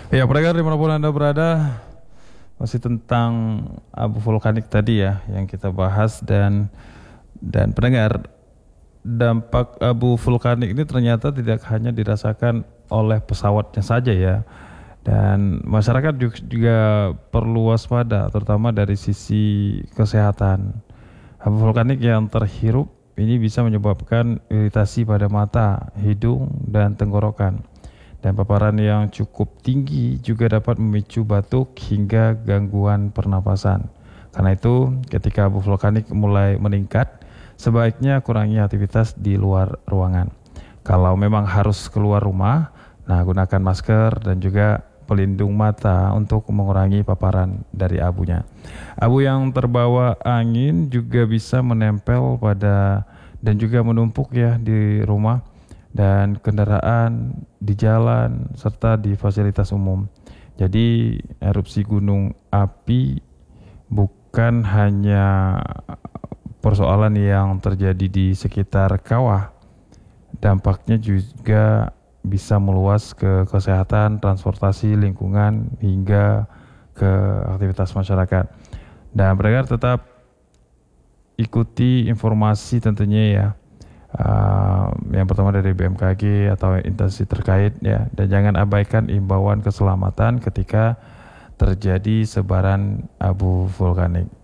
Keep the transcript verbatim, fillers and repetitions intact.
Ya, pendengar dimanapun Anda berada, masih tentang abu vulkanik tadi ya yang kita bahas dan dan pendengar, dampak abu vulkanik ini ternyata tidak hanya dirasakan oleh pesawatnya saja ya, dan masyarakat juga, juga perlu waspada terutama dari sisi kesehatan. Abu vulkanik yang terhirup ini bisa menyebabkan iritasi pada mata, hidung, dan tenggorokan. Dan paparan yang cukup tinggi juga dapat memicu batuk hingga gangguan pernapasan. Karena itu, ketika abu vulkanik mulai meningkat, sebaiknya kurangi aktivitas di luar ruangan. Kalau memang harus keluar rumah, nah gunakan masker dan juga pelindung mata untuk mengurangi paparan dari abunya. Abu yang terbawa angin juga bisa menempel pada dan juga menumpuk ya di rumah dan kendaraan di jalan serta di fasilitas umum. Jadi erupsi gunung api bukan hanya persoalan yang terjadi di sekitar kawah, dampaknya juga bisa meluas ke kesehatan, transportasi, lingkungan, hingga ke aktivitas masyarakat. Dan pendengar tetap ikuti informasi tentunya ya. Uh, yang pertama dari B M K G atau instansi terkait ya, dan jangan abaikan imbauan keselamatan ketika terjadi sebaran abu vulkanik.